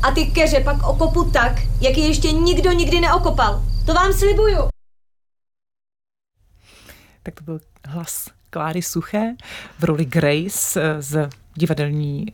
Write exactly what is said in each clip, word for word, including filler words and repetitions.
A ty keře pak okopu tak, jak je ještě nikdo nikdy neokopal. To vám slibuju. Tak to byl hlas Kláry Suché v roli Grace z divadelní,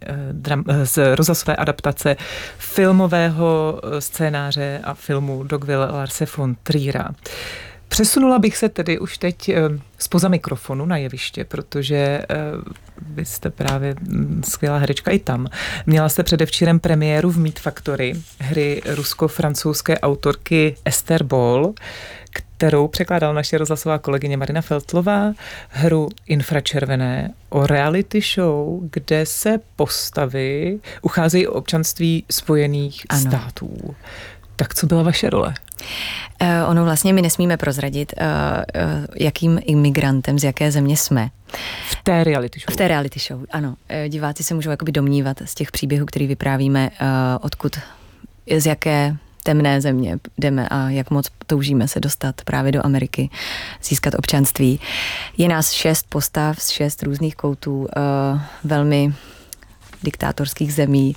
z rozhlasové adaptace filmového scénáře a filmu Dogville Larse von Triera. Přesunula bych se tedy už teď zpoza mikrofonu na jeviště, protože vy jste právě skvělá herečka i tam. Měla jste předevčírem premiéru v Meat Factory hry rusko-francouzské autorky Esther Ball, kterou překládala naše rozhlasová kolegyně Marina Feltlová, hru Infračervené o reality show, kde se postavy ucházejí o občanství Spojených ano. států. Tak co byla vaše role? Uh, ono vlastně my nesmíme prozradit, uh, uh, jakým imigrantem, z jaké země jsme. V té reality show? V té reality show, ano. Uh, diváci se můžou jakoby domnívat z těch příběhů, který vyprávíme, uh, odkud, z jaké temné země jdeme a jak moc toužíme se dostat právě do Ameriky, získat občanství. Je nás šest postav z šest různých koutů, uh, velmi diktátorských zemí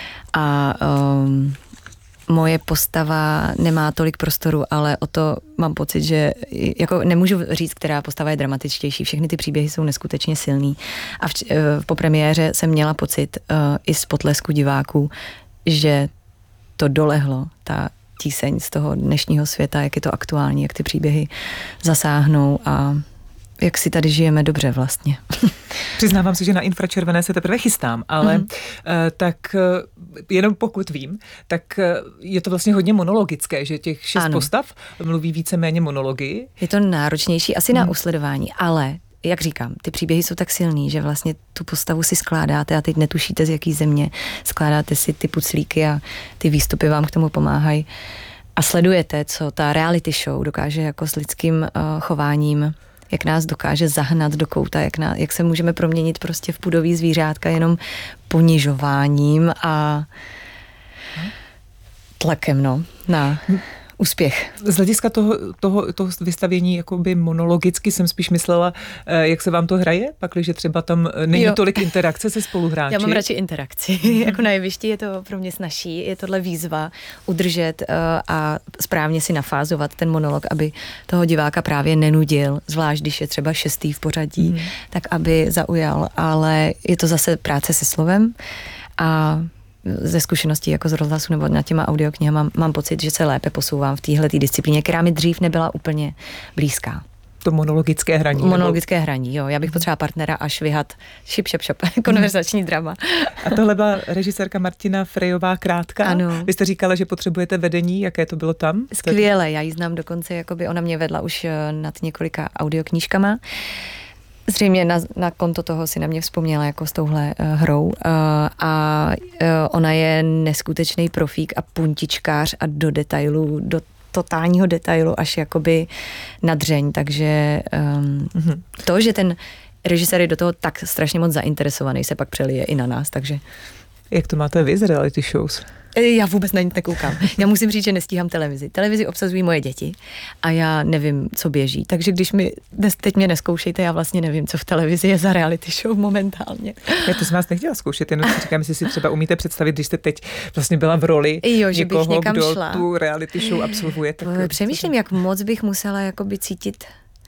a um, moje postava nemá tolik prostoru, ale o to mám pocit, že jako nemůžu říct, která postava je dramatičtější. Všechny ty příběhy jsou neskutečně silný. A v, po premiéře jsem měla pocit uh, i z potlesku diváků, že to dolehlo, ta tíseň z toho dnešního světa, jak je to aktuální, jak ty příběhy zasáhnou a jak si tady žijeme dobře vlastně. Přiznávám si, že na Infračervené se teprve chystám, ale mm. tak jenom pokud vím, tak je to vlastně hodně monologické, že těch šest ano. postav mluví víceméně monology. Je to náročnější asi mm. na usledování, ale jak říkám, ty příběhy jsou tak silný, že vlastně tu postavu si skládáte a teď netušíte, z jaký země, skládáte si ty puclíky a ty výstupy vám k tomu pomáhají a sledujete, co ta reality show dokáže jako s lidským uh, chováním, jak nás dokáže zahnat do kouta, jak, ná, jak se můžeme proměnit prostě v pudový zvířátka jenom ponižováním a tlakem, no, na úspěch. Z hlediska toho, toho, toho vystavění jakoby monologicky jsem spíš myslela, jak se vám to hraje, pakliže třeba tam není jo. tolik interakce se spoluhráči. Já mám radši interakci. Jako na jevišti je to pro mě snazší, je tohle výzva udržet uh, a správně si nafázovat ten monolog, aby toho diváka právě nenudil, zvlášť když je třeba šestý v pořadí, mm. tak aby zaujal, ale je to zase práce se slovem a ze zkušeností jako z rozhlasu nebo nad těma audioknihama mám, mám pocit, že se lépe posouvám v téhleté disciplíně, která mi dřív nebyla úplně blízká. To monologické hraní. Monologické nebo... hraní, jo. Já bych potřeba partnera a švihat šip, šip, šip, konverzační drama. A tohle byla režisérka Martina Frejová Krátka. Ano. Vy jste říkala, že potřebujete vedení, jaké to bylo tam? Skvěle, já ji znám dokonce, jakoby ona mě vedla už nad několika audioknížkama. Zřejmě na, na konto toho si na mě vzpomněla jako s touhle uh, hrou uh, a uh, ona je neskutečný profík a puntičkář a do detailu, do totálního detailu až jakoby na dřeň, takže um, mm-hmm. to, že ten režisér je do toho tak strašně moc zainteresovaný, se pak přelije i na nás, takže... Jak to máte vy z reality shows? Já vůbec na nic nekoukám. Já musím říct, že nestíhám televizi. Televizi obsazují moje děti a já nevím, co běží. Takže když mi teď mě neskoušejte, já vlastně nevím, co v televizi je za reality show momentálně. Já to jsem vás nechtěla zkoušet, jenom říkám, jestli si třeba umíte představit, když jste teď vlastně byla v roli jo, že někoho, bych kdo šla. Tu reality show absolvuje. Tak přemýšlím, jak moc bych musela jakoby cítit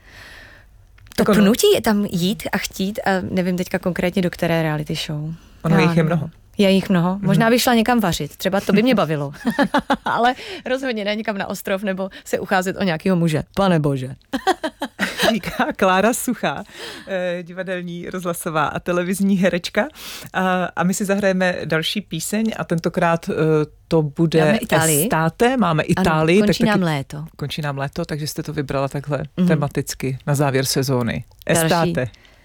to tak pnutí ono... tam jít a chtít a nevím teďka konkrétně do které reality show. Ono jich je mnoho. Je jich mnoho. Možná bych šla někam vařit. Třeba to by mě bavilo. Ale rozhodně ne někam na ostrov nebo se ucházet o nějakého muže. Pane bože. Říká Klára Suchá, divadelní, rozhlasová a televizní herečka. A, a my si zahrajeme další píseň a tentokrát to bude Estate. Máme Itálii. Ano, končí tak nám taky, léto. Končí nám léto, takže jste to vybrala takhle mm. tematicky na závěr sezóny. Estate. Další.